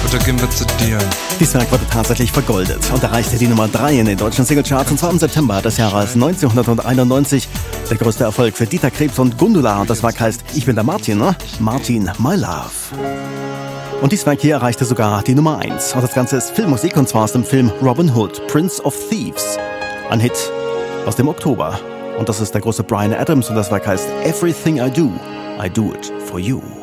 Oder gehen wir zu dir? Dieses Werk wurde tatsächlich vergoldet und erreichte die Nummer 3 in den deutschen Singlecharts, und zwar im September des Jahres 1991. Der größte Erfolg für Dieter Krebs und Gundula, und das Werk heißt Ich bin der Martin, ne? Martin, my love. Und dieses Werk hier erreichte sogar die Nummer 1. Und das Ganze ist Filmmusik, und zwar aus dem Film Robin Hood, Prince of Thieves. Ein Hit aus dem Oktober. Und das ist der große Bryan Adams, und das Werk heißt Everything I Do it for you.